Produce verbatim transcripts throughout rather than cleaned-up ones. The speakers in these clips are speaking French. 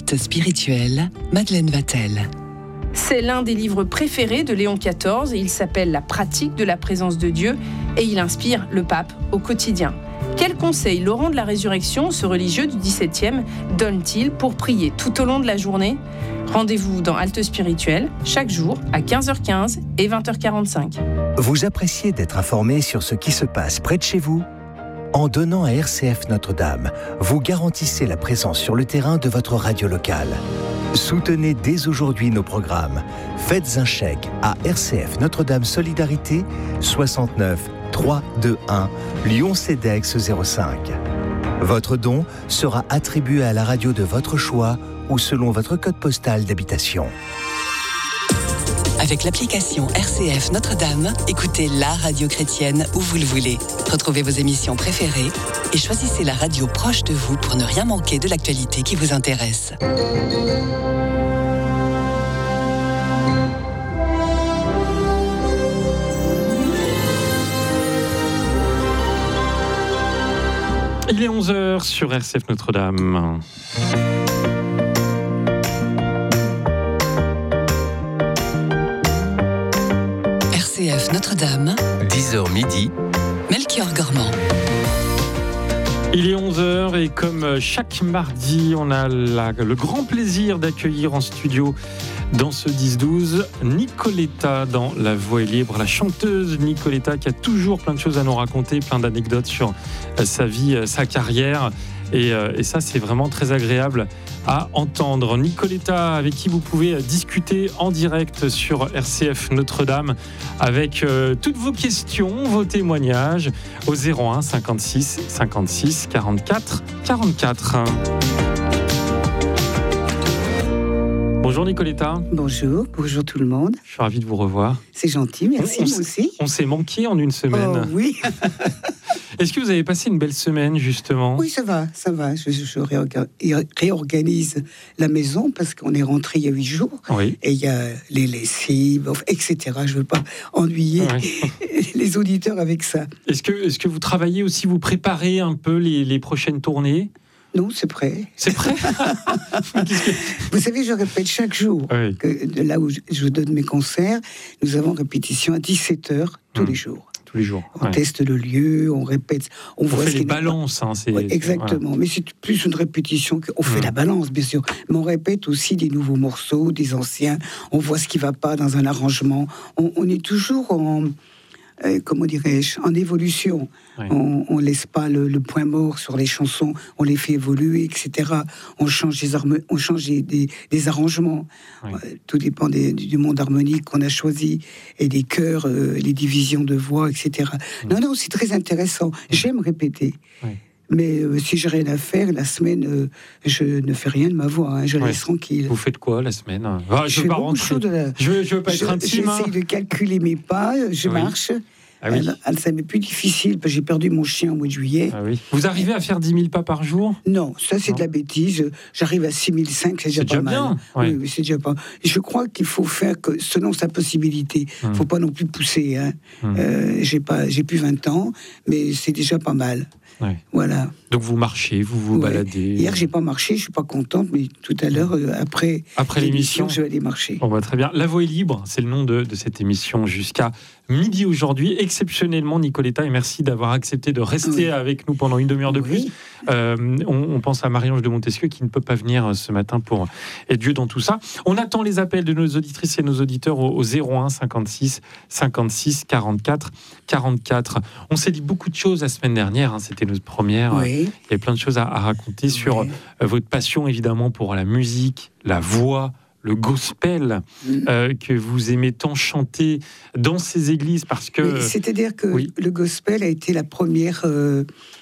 Halte spirituelle, Madeleine Vatel. C'est l'un des livres préférés de Léon quatorze. Il s'appelle « La pratique de la présence de Dieu » et il inspire le pape au quotidien. Quels conseils Laurent de la Résurrection, ce religieux du dix-septième, donne-t-il pour prier tout au long de la journée ? Rendez-vous dans Halte spirituelle, chaque jour à quinze heures quinze et vingt heures quarante-cinq. Vous appréciez d'être informé sur ce qui se passe près de chez vous ? En donnant à R C F Notre-Dame, vous garantissez la présence sur le terrain de votre radio locale. Soutenez dès aujourd'hui nos programmes. Faites un chèque à R C F Notre-Dame Solidarité soixante-neuf trois deux un Lyon-Cedex zéro cinq. Votre don sera attribué à la radio de votre choix ou selon votre code postal d'habitation. Avec l'application R C F Notre-Dame, écoutez la radio chrétienne où vous le voulez. Retrouvez vos émissions préférées et choisissez la radio proche de vous pour ne rien manquer de l'actualité qui vous intéresse. Il est onze heures sur R C F Notre-Dame. R C F Notre-Dame, dix heures midi, Melchior Gormand. Il est onze heures et comme chaque mardi, on a la, le grand plaisir d'accueillir en studio dans ce dix douze Nicoletta dans La Voix est libre, la chanteuse Nicoletta qui a toujours plein de choses à nous raconter, plein d'anecdotes sur sa vie, sa carrière. Et, et ça, c'est vraiment très agréable à entendre. Nicoletta, avec qui vous pouvez discuter en direct sur R C F Notre-Dame avec euh, toutes vos questions, vos témoignages au zéro un cinquante-six cinquante-six quarante-quatre quarante-quatre. Bonjour Nicoletta. Bonjour, bonjour tout le monde. Je suis ravi de vous revoir. C'est gentil, merci, on, moi aussi. On s'est manqué en une semaine. Oh oui. Est-ce que vous avez passé une belle semaine, justement ? Oui, ça va, ça va. Je, je réorga- réorganise la maison parce qu'on est rentré il y a huit jours. Oui. Et il y a les lessives, et cetera. Je ne veux pas ennuyer Oui. les auditeurs avec ça. Est-ce que, est-ce que vous travaillez aussi, vous préparez un peu les, les prochaines tournées ? Non, c'est prêt. C'est prêt. que... Vous savez, je répète chaque jour. Oui. Que de là où je, je donne mes concerts, nous avons répétition à dix-sept heures tous mmh. les jours. Tous les jours. On ouais. teste le lieu, on répète, on, on voit fait ce les balances. Hein, c'est, ouais, exactement, voilà. Mais c'est plus une répétition qu'on fait mmh. la balance, bien sûr. Mais on répète aussi des nouveaux morceaux, des anciens. On voit ce qui ne va pas dans un arrangement. On, on est toujours en... Euh, comment dirais-je, en évolution. Oui. On ne laisse pas le, le point mort sur les chansons, on les fait évoluer, et cetera. On change des, arme- on change des, des, des arrangements. Oui. Euh, tout dépend des, du monde harmonique qu'on a choisi, et des chœurs, euh, les divisions de voix, et cetera. Oui. Non, non, c'est très intéressant. Oui. J'aime répéter. Oui. Mais euh, si j'ai rien à faire, la semaine, euh, je ne fais rien de ma voix, hein, je ouais. laisse tranquille. Vous faites quoi la semaine ? ah, Je ne veux pas rentrer. La... Je veux, je veux pas je, être intime. J'essaie de calculer mes pas, je oui. marche. Ah oui. elle, elle, ça m'est plus difficile parce que j'ai perdu mon chien au mois de juillet. Ah oui. Vous arrivez à faire dix mille pas par jour ? Non, ça c'est non. de la bêtise. J'arrive à six mille cinq, c'est déjà c'est pas déjà mal. Bien. Ouais. Oui, c'est déjà pas. Je crois qu'il faut faire que selon sa possibilité. Il hum. faut pas non plus pousser. Hein. Hum. Euh, j'ai pas, j'ai plus vingt ans, mais c'est déjà pas mal. Ouais. Voilà. Donc vous marchez, vous vous ouais. baladez. Hier j'ai pas marché, je suis pas contente, mais tout à l'heure euh, après, après l'émission, je vais aller marcher. On va très bien. La Voix est libre, c'est le nom de, de cette émission jusqu'à midi aujourd'hui. Exceptionnellement, Nicoletta, et merci d'avoir accepté de rester oui. avec nous pendant une demi-heure de oui. plus. Euh, on, on pense à Marie-Ange de Montesquieu qui ne peut pas venir ce matin pour être Dieu dans tout ça. On attend les appels de nos auditrices et nos auditeurs au, au zéro un cinquante-six cinquante-six quarante-quatre quarante-quatre. On s'est dit beaucoup de choses la semaine dernière, hein, c'était notre première. Oui. Il y a plein de choses à, à raconter sur oui. euh, votre passion évidemment pour la musique, la voix, le gospel mmh. euh, que vous aimez tant chanter dans ces églises parce que... Oui, c'est-à-dire que oui. le gospel a été la première euh,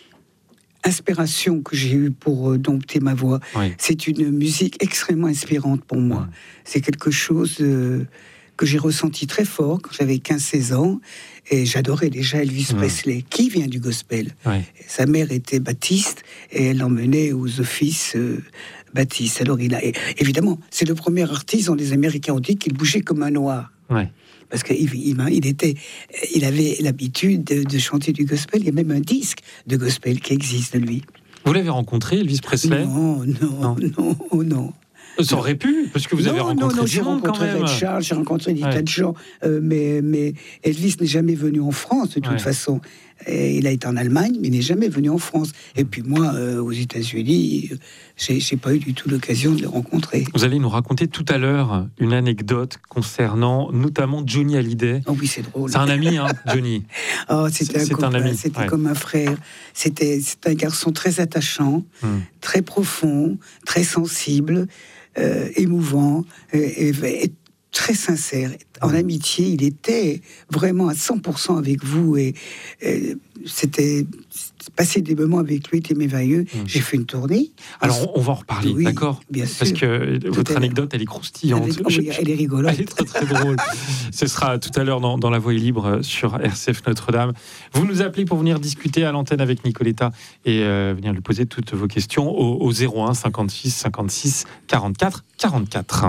inspiration que j'ai eue pour euh, dompter ma voix. Oui. C'est une musique extrêmement inspirante pour moi. Mmh. C'est quelque chose... Euh, que j'ai ressenti très fort quand j'avais quinze seize ans, et j'adorais déjà Elvis mmh. Presley, qui vient du gospel. Ouais. Sa mère était baptiste, et elle l'emmenait aux offices euh, baptistes. Alors il a, et, évidemment, c'est le premier artiste dont les Américains ont dit qu'il bougeait comme un noir. Ouais. Parce qu'il il, il était, il avait l'habitude de, de chanter du gospel. Il y a même un disque de gospel qui existe de lui. Vous l'avez rencontré, Elvis Presley ? Non, non, non, non. non. Ça aurait pu, parce que vous non, avez rencontré non, non, du j'ai monde quand rencontré même. Ray Charles, j'ai rencontré des Ouais. tas de gens, euh, mais, mais Elvis n'est jamais venu en France, de toute Ouais. façon. Et il a été en Allemagne, mais il n'est jamais venu en France. Et puis moi, euh, aux États-Unis, euh, j'ai, j'ai pas eu du tout l'occasion de le rencontrer. Vous allez nous raconter tout à l'heure une anecdote concernant notamment Johnny Hallyday. Oh oui, c'est drôle. C'est un ami, hein, Johnny. Oh, c'était C'est- un c'est un copain, ami, c'était ouais. comme un frère. C'était, c'était un garçon très attachant, Hmm. très profond, très sensible, euh, émouvant, euh, et, et très sincère. En amitié, il était vraiment à cent pour cent avec vous, et, et c'était passer des moments avec lui était merveilleux. Hmm. J'ai fait une tournée. Alors, on va en reparler, Oui, d'accord? bien Parce sûr. que Tout votre à l'heure. anecdote, elle est croustillante. Avec- oh oui, elle est rigolote. Elle est très très drôle. Ce sera tout à l'heure dans, dans La Voix est libre sur R C F Notre-Dame. Vous nous appelez pour venir discuter à l'antenne avec Nicoletta et euh, venir lui poser toutes vos questions au, au zéro un cinquante-six cinquante-six quarante-quatre quarante-quatre.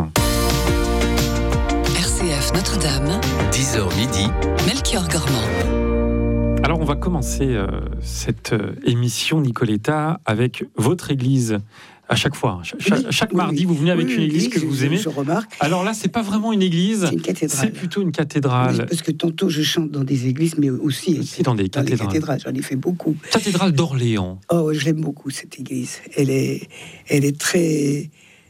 R C F Notre-Dame, dix heures midi, Melchior Gormand. Alors on va commencer euh, cette euh, émission Nicoletta avec votre église. À chaque fois, Cha- cha- Oui, chaque oui, mardi, oui. vous venez avec Oui, une église oui, que je- vous je- aimez. Je remarque. Alors là, c'est pas vraiment une église, C'est une cathédrale. c'est plutôt une Oui, cathédrale. parce que tantôt je chante dans des églises, mais aussi, Aussi dans des dans les cathédrales. cathédrales. J'en ai fait beaucoup. Cathédrale d'Orléans. Oh, je l'aime beaucoup, cette église. Elle est, elle est très...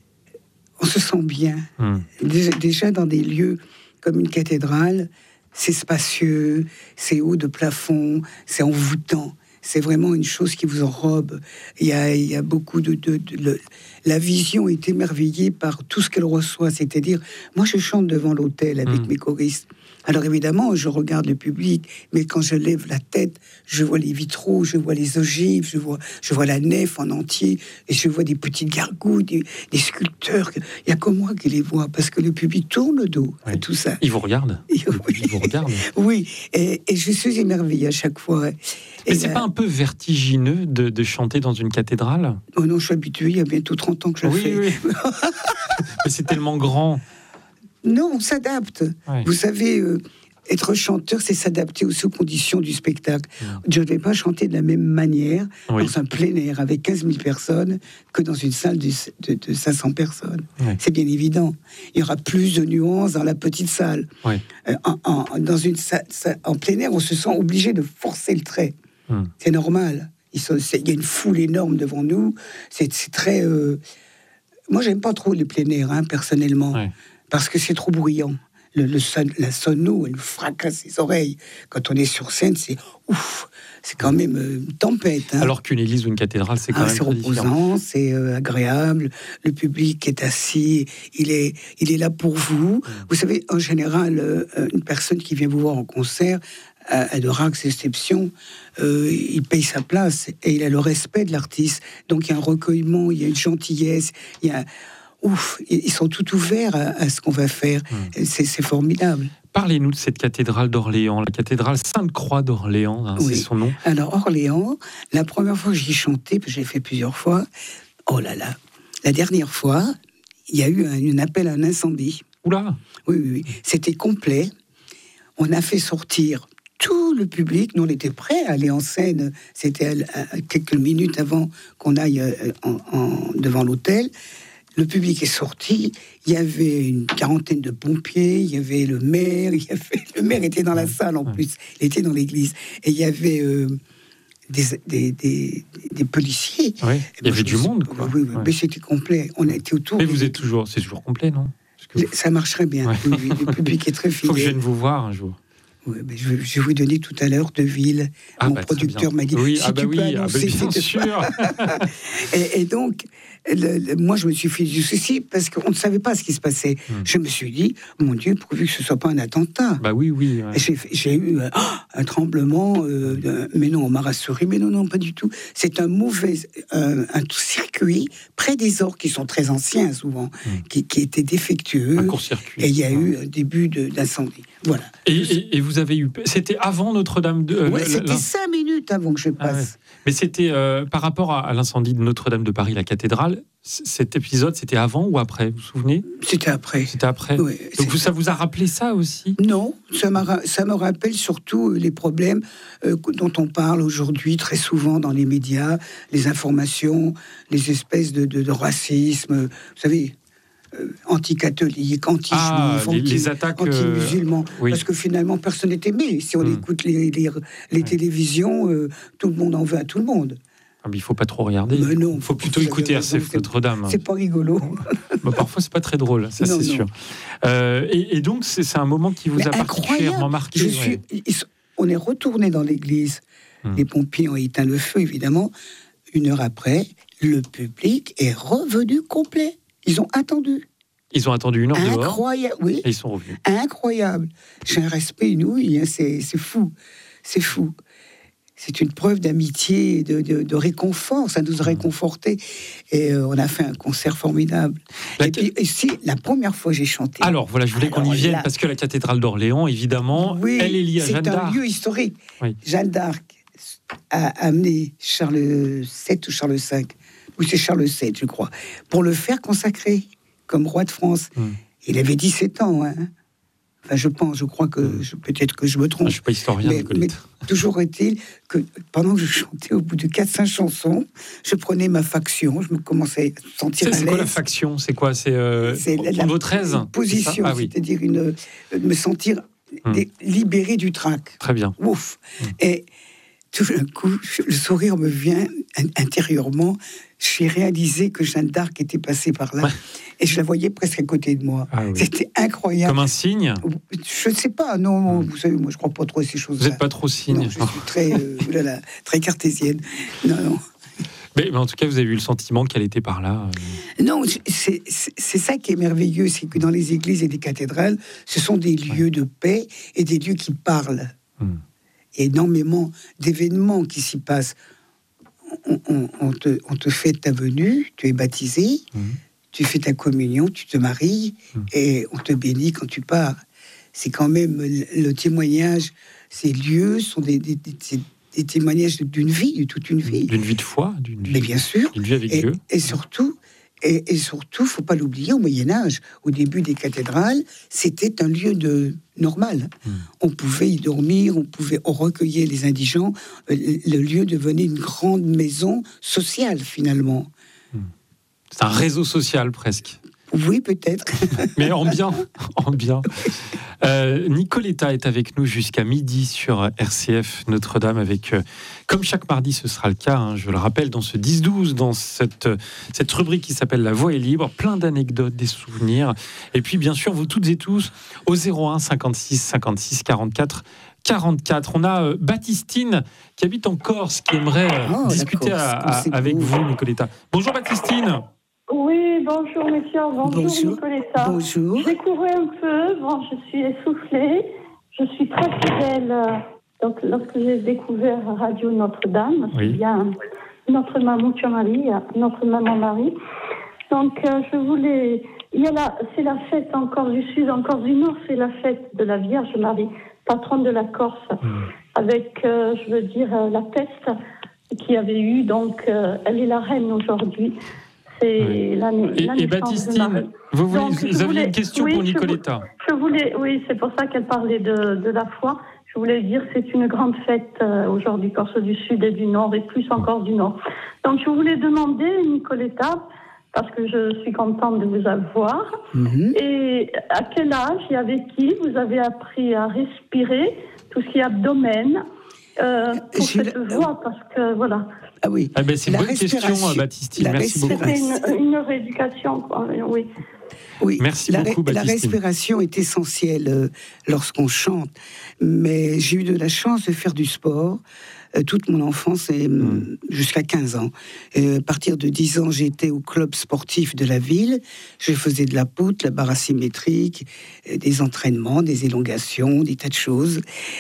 On se sent bien. Hmm. Déjà, déjà dans des lieux comme une cathédrale, c'est spacieux, c'est haut de plafond, c'est envoûtant. C'est vraiment une chose qui vous enrobe. Il y a, il y a beaucoup de... de, de- le- la vision est émerveillée par tout ce qu'elle reçoit. C'est-à-dire, moi, je chante devant l'autel avec Mm. mes choristes. Alors évidemment, je regarde le public, mais quand je lève la tête, je vois les vitraux, je vois les ogives, je vois, je vois la nef en entier, et je vois des petites gargouilles, des, des sculpteurs. Il n'y a que moi qui les vois, parce que le public tourne le dos à Oui. tout ça. Il vous regarde. Oui. Il vous regarde. Oui, et, et je suis émerveillée à chaque fois. Mais Et c'est là- pas un peu vertigineux de, de chanter dans une cathédrale? Oh non, je suis habituée, il y a bientôt trente ans que je le Oui, fais. oui. Mais c'est tellement grand. Non, on s'adapte. Ouais. Vous savez, euh, être chanteur, c'est s'adapter aussi aux conditions du spectacle. Je ne vais pas chanter de la même manière Oui. dans un plein air avec quinze mille personnes que dans une salle de, de, de cinq cents personnes. Ouais. C'est bien évident. Il y aura plus de nuances dans la petite salle. Ouais. Euh, en, en- dans une salle, salle- en plein air, on se sent obligé de forcer le trait. Hmm. C'est normal. Ils sont- c'est- Il y a une foule énorme devant nous. C'est c'est très... euh, Moi, j'aime pas trop les plein air, hein, personnellement, Ouais. parce que c'est trop bruyant. Le, le son- la sono, elle nous fracasse les oreilles. Quand on est sur scène, c'est ouf. C'est quand même euh, une tempête. Hein. Alors qu'une église ou une cathédrale, c'est quand Ah, même c'est très différent. reposant, c'est euh, agréable. Le public est assis, il est, il est là pour vous. Vous savez, en général, euh, une personne qui vient vous voir en concert, à, à de rares exceptions, euh, il paye sa place et il a le respect de l'artiste. Donc il y a un recueillement, il y a une gentillesse, il y a... Ouf, ils sont tout ouverts à, à ce qu'on va faire. Mm. C'est, c'est formidable. Parlez-nous de cette cathédrale d'Orléans, la cathédrale Sainte-Croix d'Orléans, hein, Oui. c'est son nom. Alors, Orléans, la première fois que j'y chantais, parce que je l'ai fait plusieurs fois, oh là là, la dernière fois, il y a eu un, un appel à un incendie. Oula. Oui, oui, oui. C'était complet. On a fait sortir tout le public. Nous, on était prêts à aller en scène. C'était à- à quelques minutes avant qu'on aille euh, en- en- devant l'hôtel. Le public est sorti. Il y avait une quarantaine de pompiers. Il y avait le maire. Il y avait... Le maire était dans la salle en plus. Il était dans l'église. Et il y avait euh, des, des, des, des policiers. Ouais. Et Il y moi, avait je du me suis- monde, quoi. Oui, oui, Ouais. mais c'était complet. On a été autour. Mais des- vous êtes toujours, c'est toujours complet, non? Parce que vous- Ça marcherait bien. Ouais. Oui, oui, le public est très faut que je fidèle. vienne vous voir un jour. Oui, mais je, vais, je vais vous donner tout à l'heure Deville. Ah Mon bah, très producteur bien. m'a dit Oui, si ah bah tu oui, peux ah bah annoncer, bien c'est- sûr. et, et donc, le- le- moi, je me suis fait du souci parce qu'on ne savait pas ce qui se passait. Hmm. Je me suis dit, mon Dieu, pourvu que ce soit pas un attentat. Bah oui, oui. ouais. Et J'ai, fait- j'ai eu euh, un tremblement, euh, de- mais non, on m'a rassuré, mais non, non, pas du tout. C'est un mauvais, euh, un circuit près des orgues qui sont très anciens souvent, Hmm. qui, qui étaient défectueux. Un court-circuit. Et il y a Ouais. eu un début de- d'incendie. Voilà. Et, et- et vous avez eu. C'était avant Notre-Dame de. euh, Ouais, la- c'était la- cinq minutes avant que je Ah ouais. passe. Mais c'était euh, par rapport à, à l'incendie de Notre-Dame de Paris, la cathédrale. c- Cet épisode, c'était avant ou après? Vous vous souvenez? C'était après. C'était après. Oui, Donc c'est- vous, ça vous a rappelé ça aussi? Non, ça, m'a ra- ça me rappelle surtout euh, les problèmes euh, dont on parle aujourd'hui très souvent dans les médias, les informations, les espèces de, de- de racisme. Vous savez, euh, anti-catholiques, anti-juifs, ah, les, anti, les attaques, anti-musulmans. Euh, oui. Parce que finalement, personne n'est aimé. Si on mmh. écoute les, les, les mmh. télévisions, euh, tout le monde en veut à tout le monde. Ah, mais il ne faut pas trop regarder. Mais non, il faut plutôt écouter R C F Notre-Dame. C'est pas rigolo. Bah, parfois, c'est pas très drôle, ça non, c'est non. sûr. Euh, et, et donc, c'est, c'est un moment qui vous mais a particulièrement marqué. Je suis, ouais. On est retourné dans l'église. Hum. Les pompiers ont éteint le feu, évidemment. Une heure après, le public est revenu complet. Ils ont attendu. Ils ont attendu une heure dehors. Incroyable, oui. Et ils sont revenus. Incroyable. J'ai un respect inouï. Hein, c'est, c'est fou. C'est fou. C'est une preuve d'amitié, de, de, de réconfort. Ça nous a réconfortés. Et euh, on a fait un concert formidable. La et puis, et si, la première fois j'ai chanté. Alors, voilà, je voulais Alors, qu'on y vienne, là, parce que la cathédrale d'Orléans, évidemment, oui, elle est liée à Jeanne d'Arc. C'est un lieu historique. Oui. Jeanne d'Arc a amené Charles sept ou Charles cinq, ou c'est Charles sept, je crois, pour le faire consacrer comme roi de France. Hum. Il avait dix-sept ans, hein. Enfin, je pense, je crois que je, peut-être que je me trompe. Ah, je ne suis pas historien, mais, mais toujours est-il que pendant que je chantais, au bout de quatre cinq chansons, je prenais ma faction, je me commençais à sentir c'est, à l'aise. C'est quoi la faction ? C'est quoi ? C'est, euh, c'est la, la votre aise, position, c'est ah, oui. c'est-à-dire une, me sentir hum. libéré du trac. Très bien. Ouf. Hum. Et tout d'un coup, le sourire me vient intérieurement. J'ai réalisé que Jeanne d'Arc était passée par là. Ouais. Et je la voyais presque à côté de moi. Ah oui. C'était incroyable. Comme un signe ? Je ne sais pas, non. Mmh. Vous savez, moi, je ne crois pas trop à ces choses-là. Vous n'êtes pas trop signe. Non, je suis très, euh, oulala, très cartésienne. Non, non. Mais, mais en tout cas, vous avez eu le sentiment qu'elle était par là. Euh... Non, c'est, c'est, c'est ça qui est merveilleux, c'est que dans les églises et les cathédrales, ce sont des lieux ouais. de paix et des lieux qui parlent. Mmh. Il y a énormément d'événements qui s'y passent. On, on, on, te, on te fait ta venue, tu es baptisé, mmh. tu fais ta communion, tu te maries, mmh. et on te bénit quand tu pars. C'est quand même le, le témoignage, ces lieux sont des, des, des, des témoignages d'une vie, de toute une vie. D'une vie de foi, d'une vie, mais bien sûr, d'une vie avec et, Dieu. Et surtout, et, et surtout, faut pas l'oublier, au Moyen-Âge, au début des cathédrales, c'était un lieu de normal. Mmh. On pouvait y dormir, on pouvait on recueillait les indigents. Le lieu devenait une grande maison sociale, finalement. Mmh. C'est un réseau social, presque. Oui, peut-être. Mais en bien, en bien. Euh, Nicoletta est avec nous jusqu'à midi sur R C F Notre-Dame avec, euh, comme chaque mardi, ce sera le cas, hein, je le rappelle, dans ce dix douze, dans cette, cette rubrique qui s'appelle La Voix est libre, plein d'anecdotes, des souvenirs. Et puis, bien sûr, vous toutes et tous, au zéro un cinquante-six cinquante-six quarante-quatre quarante-quatre. On a euh, Baptistine qui habite en Corse, qui aimerait euh, oh, discuter à, à, avec vous, Nicoletta. Bonjour Baptistine. Oui, bonjour messieurs, bonjour, bonjour. Nicoletta. Bonjour. Je découvrais un peu, bon, je suis essoufflée, je suis très fidèle. Donc, lorsque j'ai découvert Radio Notre-Dame, oui. c'est bien notre maman Marie, notre maman Marie. Donc, euh, je voulais, il y a la, c'est la fête encore du Sud, encore du Nord, c'est la fête de la Vierge Marie, patronne de la Corse, mmh. avec, euh, je veux dire, euh, la peste qui avait eu. Donc, euh, elle est la reine aujourd'hui. C'est oui. l'année, et, l'année et Baptistine, vous, voulez, Donc, vous aviez voulais, une question oui, pour Nicoletta. Je voulais, oui, c'est pour ça qu'elle parlait de, de la foi. Je voulais dire que c'est une grande fête euh, aujourd'hui, Corse du Sud et du Nord, et plus encore du Nord. Donc, je voulais demander, Nicoletta, parce que je suis contente de vous avoir, mm-hmm. et à quel âge et avec qui vous avez appris à respirer, tout ce qui est abdomen, euh, pour J'ai cette la... voix, parce que, voilà... Ah oui. Ah ben c'est une la bonne question, Baptistine. Merci beaucoup. C'est une, une rééducation, quoi. Oui. Oui. Merci la, beaucoup, Baptistine. La respiration est essentielle euh, lorsqu'on chante. Mais j'ai eu de la chance de faire du sport euh, toute mon enfance et mmh. jusqu'à quinze ans. Euh, à partir de dix ans, j'étais au club sportif de la ville. Je faisais de la poutre, la barre asymétrique, euh, des entraînements, des élongations, des tas de choses.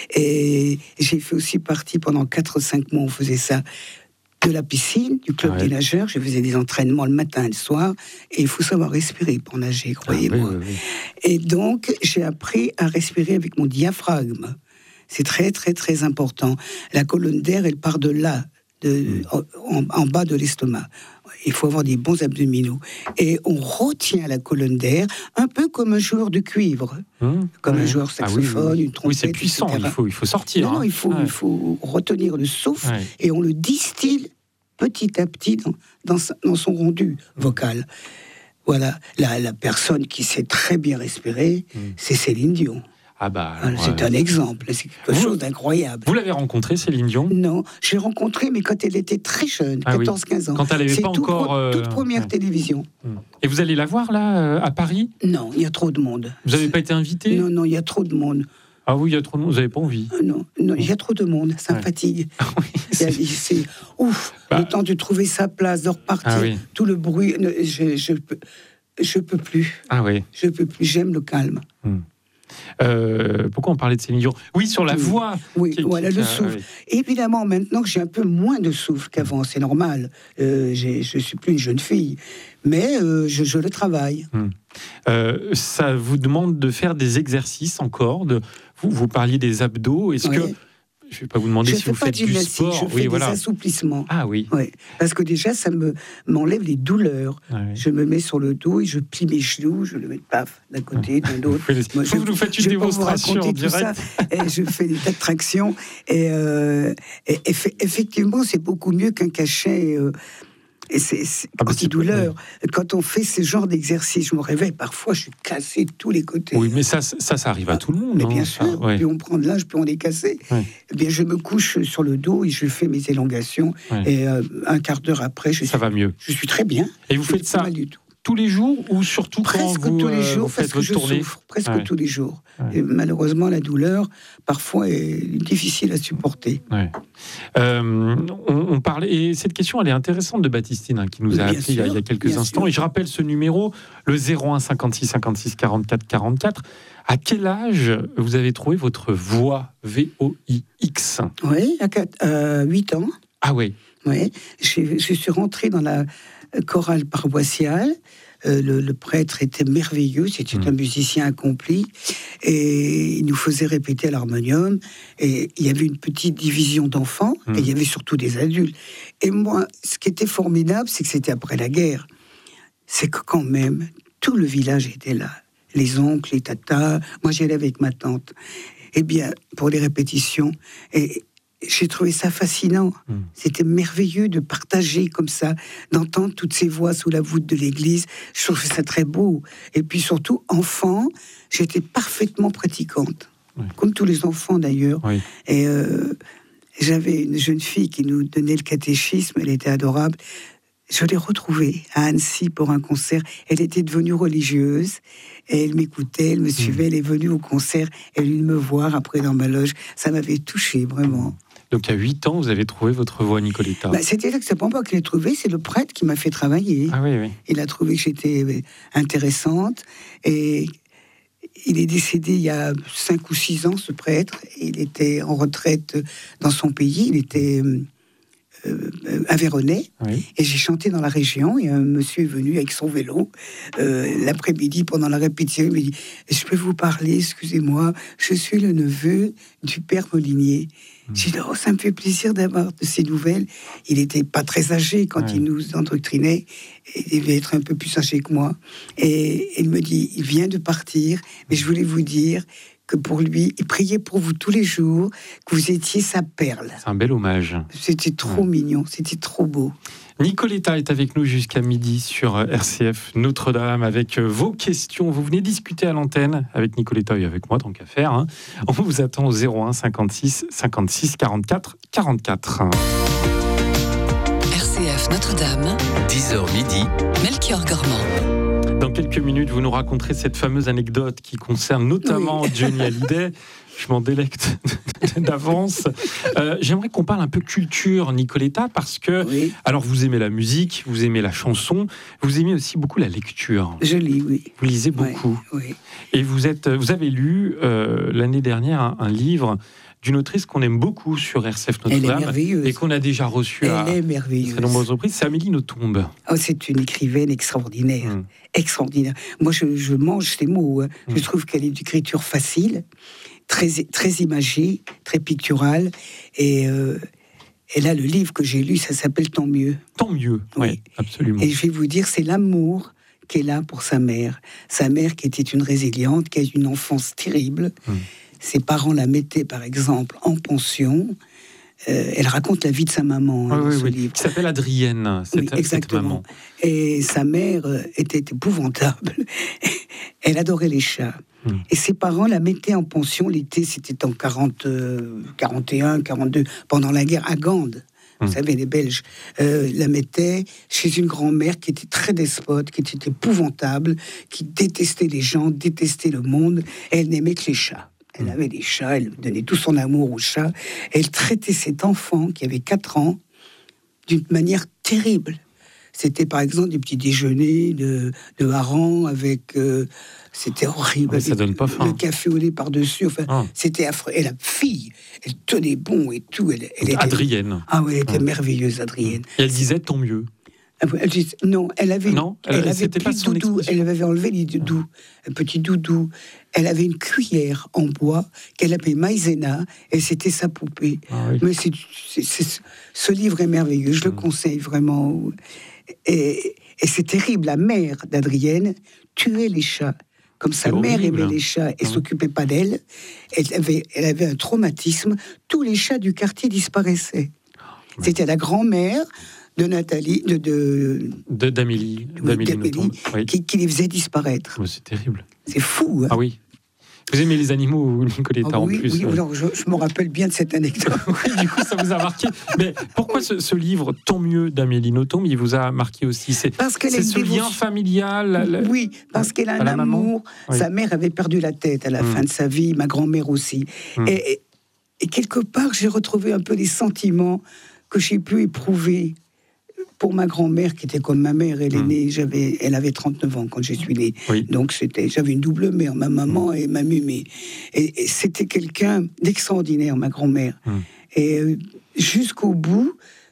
Et j'ai fait aussi partie pendant quatre ou cinq mois, on faisait ça, de la piscine, du club ah ouais. des nageurs. Je faisais des entraînements le matin et le soir. Et il faut savoir respirer pour nager, croyez-moi. Ah oui, oui, oui. Et donc, j'ai appris à respirer avec mon diaphragme. C'est très, très, très important. La colonne d'air, elle part de là, de, mmh. en, en bas de l'estomac. Il faut avoir des bons abdominaux. Et on retient la colonne d'air, un peu comme un joueur de cuivre, mmh. comme ouais. un joueur saxophone, ah oui, oui. une trompette, oui, c'est puissant, il faut, il faut sortir. Non, hein. non, il faut, ouais. il faut retenir le souffle, ouais. et on le distille petit à petit dans, dans, dans son rendu vocal. Voilà, la, la personne qui sait très bien respirer, mmh. c'est Céline Dion. Ah bah, alors, c'est euh... un exemple, c'est quelque vous, chose d'incroyable. Vous l'avez rencontrée, Céline Dion ? Non, j'ai rencontré, mais quand elle était très jeune, ah, quatorze quinze ans. Quand elle n'avait pas tout encore... Pro, euh... toute première ouais. télévision. Et vous allez la voir, là, à Paris ? Non, il y a trop de monde. Vous n'avez pas été invité ? Non, non, il y a trop de monde. Ah oui, il y a trop de monde, vous n'avez pas envie ? Non, non, il y a trop de monde, ça me ouais. fatigue. Ah oui, c'est... c'est ouf, bah... le temps de trouver sa place, de repartir, ah oui. tout le bruit, je, je, je peux plus. Ah oui. Je peux plus, j'aime le calme. Hum. Euh, pourquoi on parlait de Céline Dion ? Oui, sur la oui. voix. Oui, qui, voilà, qui, le qui, souffle. Ah, oui. Évidemment, maintenant que j'ai un peu moins de souffle qu'avant, c'est normal. Euh, j'ai, je ne suis plus une jeune fille. Mais euh, je, je le travaille. Hum. Euh, ça vous demande de faire des exercices encore de... vous, vous parliez des abdos. Est-ce oui. que... Je ne vais pas vous demander je si vous faites du sport. Je fais oui, des voilà. assouplissements. Ah oui. Ouais. Parce que déjà, ça me, m'enlève les douleurs. Ah oui. Je me mets sur le dos et je plie mes genoux. Je le mets paf d'un côté, d'un autre. Moi, je, vous faites une démonstration en direct. Ça, et je fais des tas de tractions. Et, euh, et, et effectivement, c'est beaucoup mieux qu'un cachet... Euh, Et c'est, c'est ah, anti-douleur. Ouais. Quand on fait ce genre d'exercice, je me réveille, parfois je suis cassé de tous les côtés. Oui, mais ça, ça, ça arrive à tout le monde. Mais hein, bien sûr, ah, ouais. Puis on prend de l'âge, puis on est cassé. Ouais. Eh bien, je me couche sur le dos et je fais mes élongations. Ouais. Et euh, un quart d'heure après, je ça suis, va mieux. Je suis très bien. Et vous faites ça tous les jours ou surtout presque quand vous, tous les euh, jours, vous faites parce que je tournée. souffre presque ouais. tous les jours. Ouais. Et malheureusement, la douleur parfois est difficile à supporter. Ouais. Euh, on, on parlait et cette question elle est intéressante de Baptistine hein, qui nous a appelé il y a, il y a quelques instants. Sûr. Et je rappelle ce numéro le zéro un cinquante-six cinquante-six quarante-quatre quarante-quatre. À quel âge vous avez trouvé votre voix V O I X ? Oui, à euh, huit ans. Ah oui. Oui, je, je suis rentrée dans la chorale paroissiale. Euh, le, le prêtre était merveilleux, c'était mmh. un musicien accompli, et il nous faisait répéter à l'harmonium, et il y avait une petite division d'enfants, mmh. et il y avait surtout des adultes. Et moi, ce qui était formidable, c'est que c'était après la guerre, c'est que quand même, tout le village était là, les oncles, les tatas, moi j'y allais avec ma tante, eh bien, pour les répétitions, et j'ai trouvé ça fascinant. Mmh. C'était merveilleux de partager comme ça, d'entendre toutes ces voix sous la voûte de l'église. Je trouvais ça très beau. Et puis surtout, enfant, j'étais parfaitement pratiquante. Oui. Comme tous les enfants d'ailleurs. Oui. Et euh, j'avais une jeune fille qui nous donnait le catéchisme, elle était adorable. Je l'ai retrouvée à Annecy pour un concert. Elle était devenue religieuse et elle m'écoutait, elle me suivait, mmh. elle est venue au concert, elle est venue me voir après dans ma loge. Ça m'avait touchée, vraiment. Donc, à huit ans, vous avez trouvé votre voix, Nicoletta. Bah, c'était là que c'est pas moi qui l'ai trouvée, c'est le prêtre qui m'a fait travailler. Ah oui, oui. Il a trouvé que j'étais intéressante. Et il est décédé il y a cinq ou six ans, ce prêtre. Il était en retraite dans son pays. Il était euh, aveyronnais. Oui. Et j'ai chanté dans la région. Et un monsieur est venu avec son vélo euh, l'après-midi, pendant la répétition. Il m'a dit « Je peux vous parler, excusez-moi, je suis le neveu du père Molinier. » J'ai dit, oh, ça me fait plaisir d'avoir de ces nouvelles. Il n'était pas très âgé quand ouais. il nous endoctrinait. Il devait être un peu plus âgé que moi. Et il me dit, il vient de partir, mais je voulais vous dire que pour lui, il priait pour vous tous les jours, que vous étiez sa perle. C'est un bel hommage. C'était trop ouais. mignon, c'était trop beau. Nicoletta est avec nous jusqu'à midi sur R C F Notre-Dame avec vos questions. Vous venez discuter à l'antenne avec Nicoletta et avec moi, tant qu'à faire. Hein. On vous attend au zéro un cinquante-six cinquante-six quarante-quatre quarante-quatre. R C F Notre-Dame, dix heures midi, Melchior Gormand. Dans quelques minutes, vous nous raconterez cette fameuse anecdote qui concerne notamment oui. Johnny Hallyday. Je m'en délecte d'avance. Euh, j'aimerais qu'on parle un peu culture, Nicoletta, parce que, oui. alors vous aimez la musique, vous aimez la chanson, vous aimez aussi beaucoup la lecture. Je lis, oui. Vous lisez beaucoup. Oui, oui. Et vous, êtes, vous avez lu euh, l'année dernière un, un livre d'une autrice qu'on aime beaucoup sur R C F Notre-Dame et qu'on a déjà reçu à très nombreuses reprises. C'est Amélie Nothomb. Oh, c'est une écrivaine extraordinaire, mmh. extraordinaire. Moi, je, je mange ces mots. Hein. Mmh. Je trouve qu'elle est d'écriture facile, très très imagée, très picturale. Et euh, et là, le livre que j'ai lu, ça s'appelle Tant mieux. Tant mieux. Oui, oui, absolument. Et je vais vous dire, c'est l'amour qu'elle a pour sa mère. Sa mère qui était une résiliente, qui a eu une enfance terrible. Mmh. Ses parents la mettaient, par exemple, en pension. Euh, elle raconte la vie de sa maman hein, oui, dans oui, ce oui. livre. Qui s'appelle Adrienne, cette, oui, exactement. cette maman. Et sa mère était épouvantable. Elle adorait les chats. Hum. Et ses parents la mettaient en pension l'été, c'était en quarante, quarante et un, quarante-deux, pendant la guerre à Gand. Vous mmh. savez, les Belges euh, la mettaient chez une grand-mère qui était très despote, qui était épouvantable, qui détestait les gens, détestait le monde. Et elle n'aimait que les chats. Elle avait des chats, elle donnait tout son amour aux chats. Elle traitait cet enfant, qui avait quatre ans, d'une manière terrible. C'était par exemple des petits déjeuners de, de harengs avec... Euh, c'était horrible. Ouais, ça donne pas faim. Le café au lait par-dessus. Enfin, ah. C'était affreux. Et la fille, elle tenait bon et tout. Elle, elle était, Adrienne. Ah oui, elle était ah. merveilleuse, Adrienne. Et elle disait tant mieux. Elle disait, non, elle avait, non, elle, elle avait plus pas de doudou. Elle avait enlevé les doudous, un petit doudou. Elle avait une cuillère en bois qu'elle appelait Maïzena, et c'était sa poupée. Ah, oui. Mais c'est, c'est, c'est, ce livre est merveilleux. Je mmh. le conseille vraiment. Et, et c'est terrible. La mère d'Adrienne tuait les chats. Comme sa c'est mère horrible. Aimait les chats et ne mmh. s'occupait pas d'elle, elle avait, elle avait un traumatisme. Tous les chats du quartier disparaissaient. Mmh. C'était la grand-mère de Nathalie, de, de, de d'Amélie, d'Amélie, d'Amélie oui. qui, qui les faisait disparaître. Oh, c'est terrible. C'est fou. Hein. Ah oui. Vous aimez les animaux, Nicoletta, oh, oui, en plus oui, euh... alors je, je me rappelle bien de cette anecdote. Oui, du coup, ça vous a marqué. Mais pourquoi ce, ce livre, Tant mieux, d'Amélie Nothomb, il vous a marqué aussi? C'est, parce qu'elle c'est ce dévotion... lien familial. La, la... Oui, parce qu'elle a un amour. Oui. Sa mère avait perdu la tête à la mmh. fin de sa vie, ma grand-mère aussi. Mmh. Et, et, et quelque part, j'ai retrouvé un peu les sentiments que j'ai pu éprouver pour ma grand-mère, qui était comme ma mère. Elle est mmh. née, j'avais, elle avait trente-neuf ans quand je suis née. Oui. Donc c'était, j'avais une double mère, ma maman mmh. et ma mumée. Et, et c'était quelqu'un d'extraordinaire, ma grand-mère. Mmh. Et euh, jusqu'au bout,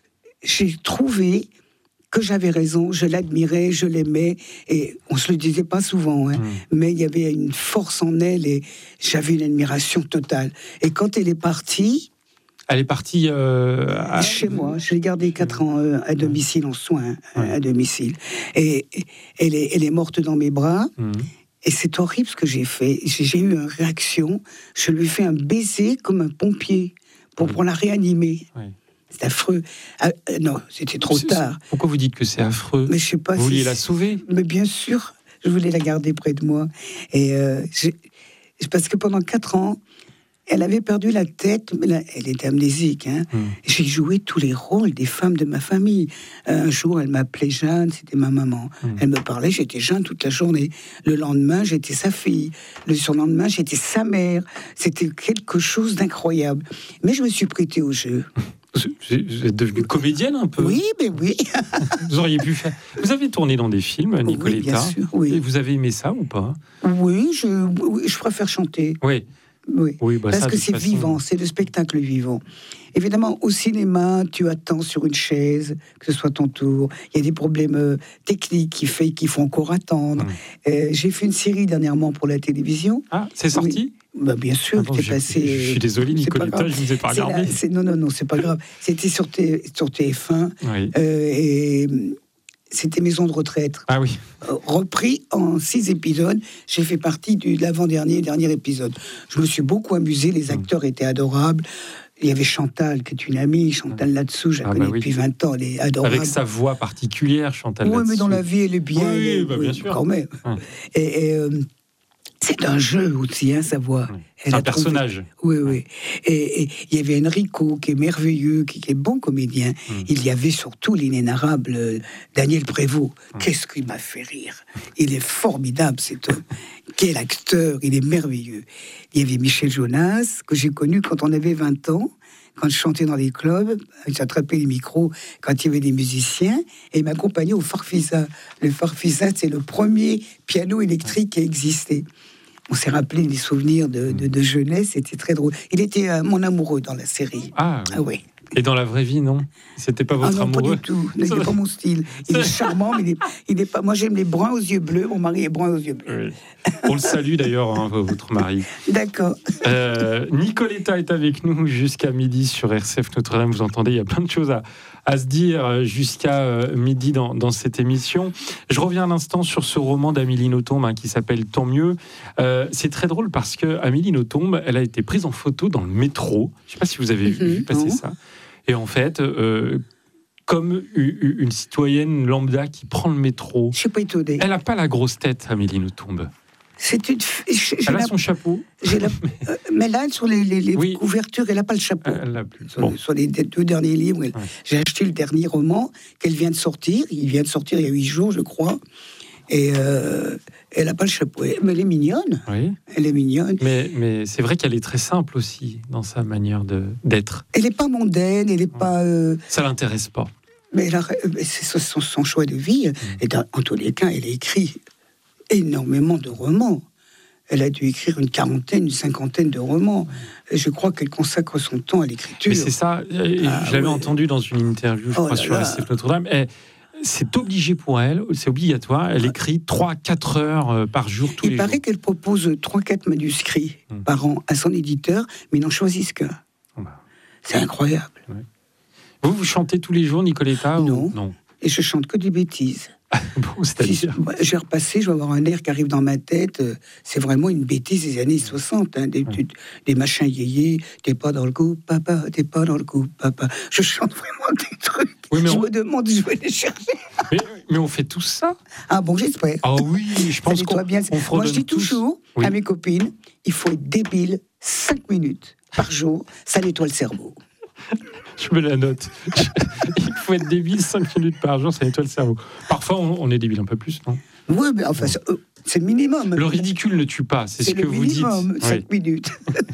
j'ai trouvé que j'avais raison, je l'admirais, je l'aimais, et on se le disait pas souvent, hein, mmh. mais il y avait une force en elle, et j'avais une admiration totale. Et quand elle est partie... Elle est partie euh, à... chez moi. Je l'ai gardée quatre ans euh, à domicile, en soins, ouais. à domicile. Et, et elle, est, elle est morte dans mes bras. Mmh. Et c'est horrible ce que j'ai fait. J'ai, j'ai eu une réaction. Je lui ai fait un baiser comme un pompier pour, mmh. pour la réanimer. Ouais. C'est affreux. Ah, euh, non, c'était trop c'est, tard. C'est... Pourquoi vous dites que c'est affreux? Mais je sais pas. Vous si vouliez la sauver? Mais bien sûr, je voulais la garder près de moi. Et euh, j'ai... parce que pendant quatre ans, elle avait perdu la tête, mais là, elle était amnésique. Hein. Mmh. J'ai joué tous les rôles des femmes de ma famille. Un jour, elle m'appelait Jeanne, c'était ma maman. Mmh. Elle me parlait, j'étais Jeanne toute la journée. Le lendemain, j'étais sa fille. Le surlendemain, j'étais sa mère. C'était quelque chose d'incroyable. Mais je me suis prêtée au jeu. Vous êtes devenue comédienne un peu? Oui, mais oui. Vous auriez pu faire... Vous avez tourné dans des films, Nicoletta. Oui, bien sûr, oui. Et vous avez aimé ça ou pas? Oui, je, oui, je préfère chanter. Oui. Oui, oui bah parce ça, que c'est façon... vivant, c'est le spectacle vivant. Évidemment, au cinéma, tu attends sur une chaise, que ce soit ton tour. Il y a des problèmes euh, techniques qui, fait, qui font encore attendre. Mmh. Euh, j'ai fait une série dernièrement pour la télévision. Ah, c'est sorti? Oui. Bah, bien sûr, ah, c'est passé. Je suis désolé, Nicoletta, je ne vous ai pas regardé. La, non, non, non, c'est pas grave. C'était sur, T, sur T F un. Oui. Euh, et c'était Maison de retraite. Ah oui. Euh, repris en six épisodes. J'ai fait partie de l'avant-dernier, dernier épisode. Je me suis beaucoup amusé. Les acteurs mmh. étaient adorables. Il y avait Chantal, qui est une amie. Chantal Latsou, je la ah connais bah oui. depuis vingt ans. Elle est adorable. Avec sa voix particulière, Chantal Latsou. Oui, mais dans la vie, elle est bien. Oui, elle, bah, oui bien sûr. Quand même. Hum. Et... et euh, c'est un jeu aussi, hein, sa voix. Oui. C'est un personnage. Trouvé... Oui, oui. Et il y avait Enrico, qui est merveilleux, qui, qui est bon comédien. Mm. Il y avait surtout l'inénarrable euh, Daniel Prévost. Mm. Qu'est-ce qu'il m'a fait rire. Il est formidable, cet homme. Quel acteur, il est merveilleux. Il y avait Michel Jonas, que j'ai connu quand on avait vingt ans, quand je chantais dans les clubs, j'attrapais les micros quand il y avait des musiciens, et il m'accompagnait au Farfisa. Le Farfisa, c'est le premier piano électrique qui a existé. On s'est rappelé des souvenirs de, de, de jeunesse, c'était très drôle. Il était euh, mon amoureux dans la série. Ah oui. Ah, oui. Et dans la vraie vie, non? C'était pas votre ah non, amoureux? Pas du tout. Il n'est pas mon style. Il est charmant, mais il est, il est pas. Moi, j'aime les bruns aux yeux bleus. Mon mari est brun aux yeux bleus. Oui. On le salue d'ailleurs, hein, votre mari. D'accord. Euh, Nicoletta est avec nous jusqu'à midi sur R C F Notre-Dame. Vous entendez, il y a plein de choses à, à se dire jusqu'à midi dans, dans cette émission. Je reviens un instant sur ce roman d'Amélie Nothomb hein, qui s'appelle Tant mieux. Euh, c'est très drôle parce que Amélie Nothomb, elle a été prise en photo dans le métro. Je ne sais pas si vous avez mmh, vu passer non. ça. Et en fait, euh, comme une citoyenne lambda qui prend le métro, je suis pas étonnée. Elle n'a pas la grosse tête, Amélie Nothomb. C'est une. J'ai elle a la, son chapeau. J'ai la, euh, mais là, sur les, les, les oui. couvertures, elle n'a pas le chapeau. Elle l'a plus. Sur, Bon. sur les deux derniers livres, ouais. J'ai acheté le dernier roman qu'elle vient de sortir. Il vient de sortir il y a huit jours, je crois. Et euh, elle n'a pas le chapeau. Mais elle est mignonne. Oui. Elle est mignonne. Mais, mais c'est vrai qu'elle est très simple aussi dans sa manière de, d'être. Elle n'est pas mondaine. Elle n'est ouais. pas. Euh... Ça l'intéresse pas. Mais elle a, c'est son, son choix de vie. Mmh. Et dans, en tous les cas, elle a écrit énormément de romans. Elle a dû écrire une quarantaine, une cinquantaine de romans. Et je crois qu'elle consacre son temps à l'écriture. Mais c'est ça. Et ah, je l'avais ouais. entendu dans une interview, je oh crois, sur R C F Notre-Dame. Et c'est obligé pour elle, c'est obligatoire. Elle écrit trois à quatre heures par jour, tous Il les paraît jours. qu'elle propose trois à quatre manuscrits hum. par an à son éditeur, mais ils n'en choisissent qu'un. Oh bah. C'est incroyable. Ouais. Vous, vous chantez tous les jours, Nicoletta Non. Ou... non. Et je chante que des bêtises. Bon, c'est-à-dire si, j'ai repassé, je vais avoir un air qui arrive dans ma tête. C'est vraiment une bêtise des années soixante. Hein, des, ouais. des machins yéyés. T'es pas dans le coup, papa. T'es pas dans le coup, papa. Je chante vraiment des trucs. Oui, mais je on... me demande où je vais les chercher. Mais, mais on fait tous ça. Ah bon, j'espère. Ah oui, je pense qu'on bien. On Moi, je dis tous. toujours oui. à mes copines, il faut être débile cinq minutes par jour. Ça nettoie le cerveau. Je me la note. Il faut être débile cinq minutes par jour, ça nettoie le cerveau. Parfois, on, on est débile un peu plus, non ? Oui, mais enfin, c'est, euh, c'est le minimum. Le ridicule ne tue pas, c'est, c'est ce que vous dites. C'est le minimum, cinq oui. minutes.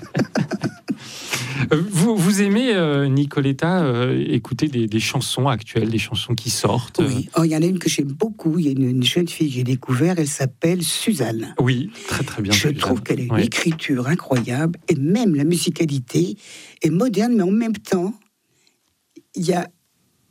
vous, vous aimez, euh, Nicoletta, euh, écouter des, des chansons actuelles, des chansons qui sortent ? Oui, oh, il y en a une que j'aime beaucoup. Il y a une, une jeune fille que j'ai découverte, elle s'appelle Suzanne. Oui, très très bien. Je Suzanne. trouve qu'elle a une oui. écriture incroyable, et même la musicalité est moderne, mais en même temps, il y a,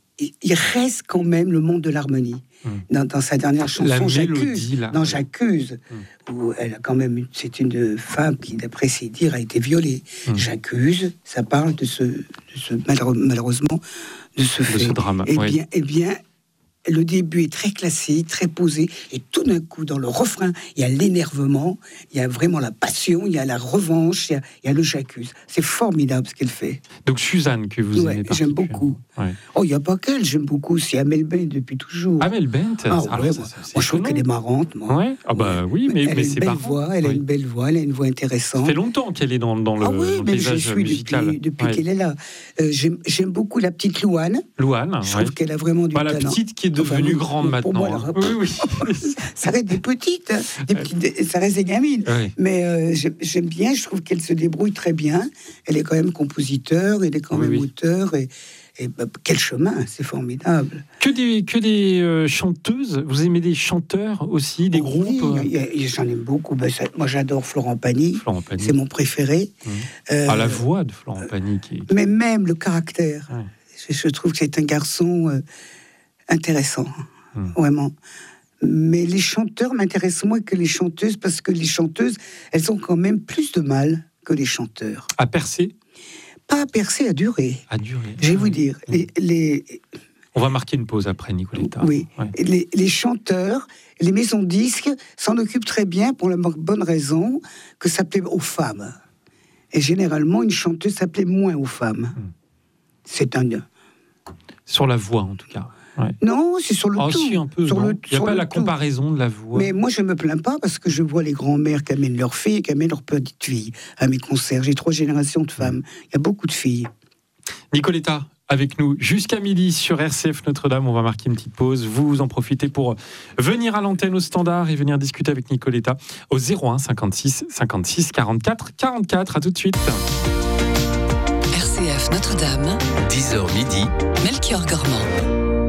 il reste quand même le monde de l'harmonie. Mmh. Dans, dans sa dernière chanson, la J'accuse, mélodie, là. dans J'accuse, mmh. où elle a quand même, c'est une femme qui, d'après ses dires, a été violée. Mmh. J'accuse, ça parle de ce, de ce malheureusement, de ce de fait. Ce drame. Eh oui. bien, eh bien, le début est très classique, très posé, et tout d'un coup, dans le refrain, il y a l'énervement, il y a vraiment la passion, il y a la revanche, il y a, il y a le j'accuse. C'est formidable ce qu'elle fait. Donc Suzanne, que vous ouais, aimez j'aime beaucoup. Ouais. Oh, il n'y a pas qu'elle, j'aime beaucoup, c'est Amel Bent depuis toujours. Amel Bent ah, ah, ouais, ça, moi, c'est moi je trouve qu'elle est marrante. Moi. Ouais. Ah bah oui, mais, elle mais a une c'est belle marrant. voix, elle oui. a une belle voix, elle a une voix intéressante. Ça fait longtemps qu'elle est dans, dans le, ah oui, dans le paysage je suis musical. Depuis, depuis ouais. qu'elle est là. Euh, j'aime, j'aime beaucoup la petite Louane. Louane, je trouve ouais. qu'elle a vraiment du bah, talent. La petite qui est devenue enfin, grande maintenant. Moi, hein. Oui, oui. Ça reste des petites, hein, des petites, ça reste des gamines. Oui. Mais euh, j'aime, j'aime bien, je trouve qu'elle se débrouille très bien. Elle est quand même compositeur, elle est quand oui, même oui. auteur. Et, et bah, quel chemin, c'est formidable. Que des, que des euh, chanteuses. Vous aimez des chanteurs aussi, des oh, groupes oui, y a, y a, j'en aime beaucoup. Bah, ça, moi, j'adore Florent Pagny. Florent Pagny. C'est mon préféré. Mmh. Euh, ah, la voix de Florent Pagny. Qui, qui... Mais même le caractère. Ouais. Je, je trouve que c'est un garçon euh, intéressant, mmh. vraiment. Mais les chanteurs m'intéressent moins que les chanteuses, parce que les chanteuses, elles ont quand même plus de mal que les chanteurs. À percer ? Pas à percer, à durer. À durer. Je vais vous dire, mmh. les, les... On va marquer une pause après, Nicoletta. Oui, ouais. les, les chanteurs, les maisons de disques s'en occupent très bien pour la bonne raison que ça plaît aux femmes. Et généralement, une chanteuse, ça plaît moins aux femmes. Mmh. C'est un... Sur la voix, en tout cas. Ouais. Non, c'est sur le oh, tout. Si, un peu, sur le, il n'y a pas la tout. Comparaison de la voix. Mais moi, je ne me plains pas parce que je vois les grands-mères qui amènent leurs filles et qui amènent leurs petites filles à mes concerts. J'ai trois générations de femmes. Il y a beaucoup de filles. Nicoletta, avec nous jusqu'à midi sur R C F Notre-Dame. On va marquer une petite pause. Vous en profitez pour venir à l'antenne au standard et venir discuter avec Nicoletta au zéro un cinquante-six cinquante-six quarante-quatre quarante-quatre. À tout de suite. R C F Notre-Dame. dix heures midi. Melchior Gormand.